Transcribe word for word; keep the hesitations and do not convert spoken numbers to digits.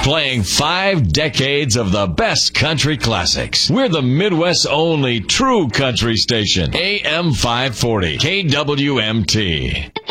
Playing five decades of the best country classics. We're the Midwest's only true country station. A M five forty, K W M T.